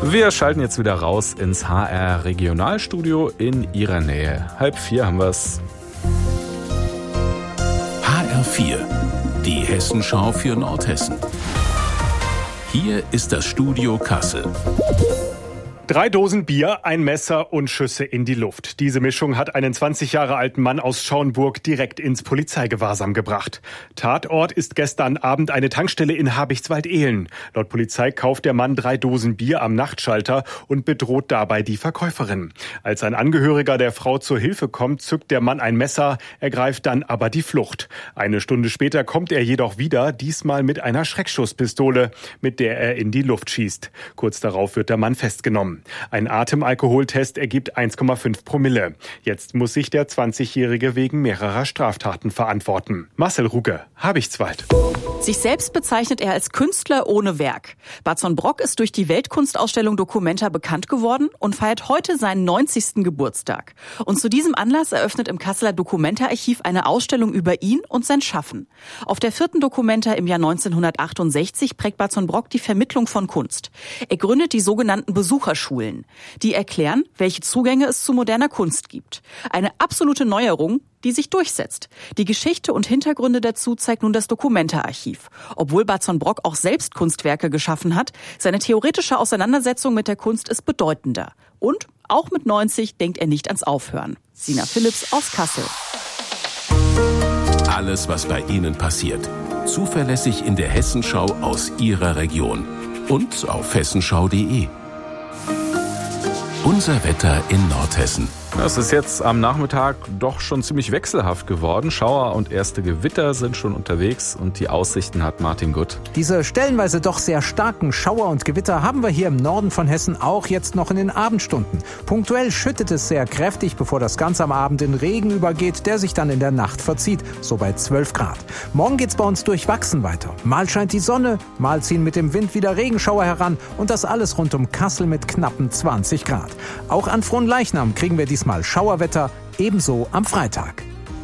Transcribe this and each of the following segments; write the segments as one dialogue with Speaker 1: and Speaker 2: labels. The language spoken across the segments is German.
Speaker 1: Wir schalten jetzt wieder raus ins HR Regionalstudio in Ihrer Nähe. 3:30 haben wir's.
Speaker 2: HR4, die Hessenschau für Nordhessen. Hier ist das Studio Kassel.
Speaker 3: 3 Dosen Bier, ein Messer und Schüsse in die Luft. Diese Mischung hat einen 20 Jahre alten Mann aus Schauenburg direkt ins Polizeigewahrsam gebracht. Tatort ist gestern Abend eine Tankstelle in Habichtswald-Ehlen. Laut Polizei kauft der Mann 3 Dosen Bier am Nachtschalter und bedroht dabei die Verkäuferin. Als ein Angehöriger der Frau zur Hilfe kommt, zückt der Mann ein Messer, ergreift dann aber die Flucht. Eine Stunde später kommt er jedoch wieder, diesmal mit einer Schreckschusspistole, mit der er in die Luft schießt. Kurz darauf wird der Mann festgenommen. Ein Atemalkoholtest ergibt 1,5 Promille. Jetzt muss sich der 20-Jährige wegen mehrerer Straftaten verantworten. Marcel Ruge, Habichtswald.
Speaker 4: Sich selbst bezeichnet er als Künstler ohne Werk. Barzon Brock ist durch die Weltkunstausstellung Documenta bekannt geworden und feiert heute seinen 90. Geburtstag. Und zu diesem Anlass eröffnet im Kasseler Documenta-Archiv eine Ausstellung über ihn und sein Schaffen. Auf der 4. Documenta im Jahr 1968 prägt Barzon Brock die Vermittlung von Kunst. Er gründet die sogenannten Besucherschulen. Die erklären, welche Zugänge es zu moderner Kunst gibt. Eine absolute Neuerung, die sich durchsetzt. Die Geschichte und Hintergründe dazu zeigt nun das Documenta-Archiv. Obwohl Barzon Brock auch selbst Kunstwerke geschaffen hat, seine theoretische Auseinandersetzung mit der Kunst ist bedeutender. Und auch mit 90 denkt er nicht ans Aufhören. Sina Philipps aus Kassel.
Speaker 2: Alles, was bei Ihnen passiert. Zuverlässig in der Hessenschau aus Ihrer Region. Und auf hessenschau.de. Unser Wetter in Nordhessen.
Speaker 1: Es ist jetzt am Nachmittag doch schon ziemlich wechselhaft geworden. Schauer und erste Gewitter sind schon unterwegs und die Aussichten hat Martin Gutt.
Speaker 5: Diese stellenweise doch sehr starken Schauer und Gewitter haben wir hier im Norden von Hessen auch jetzt noch in den Abendstunden. Punktuell schüttet es sehr kräftig, bevor das Ganze am Abend in Regen übergeht, der sich dann in der Nacht verzieht, so bei 12 Grad. Morgen geht's bei uns durchwachsen weiter. Mal scheint die Sonne, mal ziehen mit dem Wind wieder Regenschauer heran und das alles rund um Kassel mit knappen 20 Grad. Auch an Fronleichnam kriegen wir diesmal Schauerwetter, ebenso am Freitag.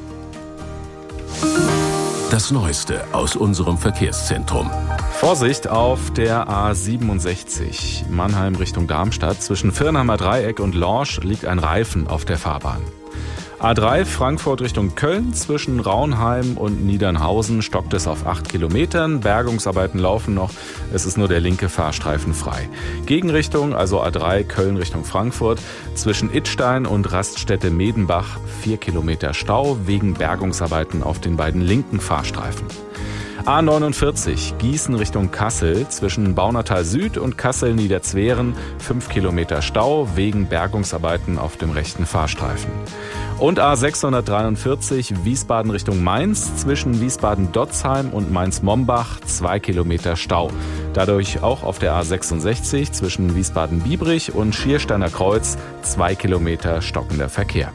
Speaker 2: Das Neueste aus unserem Verkehrszentrum.
Speaker 1: Vorsicht auf der A67 Mannheim Richtung Darmstadt. Zwischen Firnheimer Dreieck und Lorsch liegt ein Reifen auf der Fahrbahn. A3 Frankfurt Richtung Köln, zwischen Raunheim und Niedernhausen stockt es auf 8 Kilometern. Bergungsarbeiten laufen noch, es ist nur der linke Fahrstreifen frei. Gegenrichtung, also A3 Köln Richtung Frankfurt, zwischen Idstein und Raststätte Medenbach 4 Kilometer Stau wegen Bergungsarbeiten auf den beiden linken Fahrstreifen. A49 Gießen Richtung Kassel, zwischen Baunatal Süd und Kassel-Niederzweren 5 Kilometer Stau wegen Bergungsarbeiten auf dem rechten Fahrstreifen. Und A643 Wiesbaden Richtung Mainz, zwischen Wiesbaden-Dotzheim und Mainz-Mombach 2 Kilometer Stau. Dadurch auch auf der A66 zwischen Wiesbaden-Biebrich und Schiersteiner Kreuz 2 Kilometer stockender Verkehr.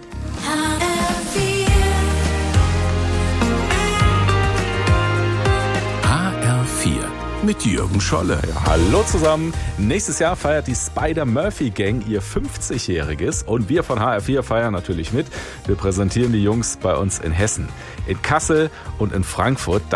Speaker 2: Mit Jürgen Scholle.
Speaker 1: Ja, hallo zusammen. Nächstes Jahr feiert die Spider-Murphy-Gang ihr 50-Jähriges und wir von HR4 feiern natürlich mit. Wir präsentieren die Jungs bei uns in Hessen, in Kassel und in Frankfurt.